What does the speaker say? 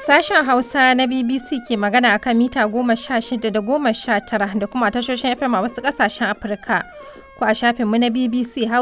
Sashen Hausa na BBC ke magana a kan mita 16 da 19 da kuma tashoshin FM a wasu ƙasashen Afirka, ko a shafinmu na BBC Hausa.